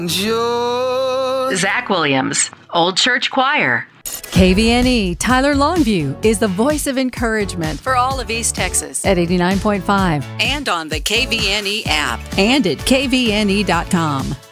Zach Williams, Old Church Choir. KVNE Tyler Longview is the voice of encouragement for all of East Texas at 89.5 and on the KVNE app and at kvne.com.